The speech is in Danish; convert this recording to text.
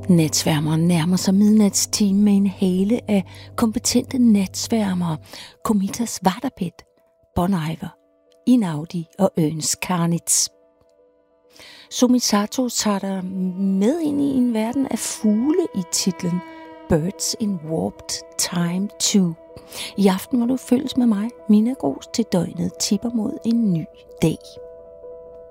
Natsværmeren nærmer sig midnatstime med en hale af kompetente natsværmere. Komitas Vartapet, Bon Iver, Inaudi og Ernst Karnitz. Sumisato tager dig med ind i en verden af fugle i titlen Birds in Warped Time 2. I aften må du følges med mig, Mina Gros, til døgnet tipper mod en ny dag.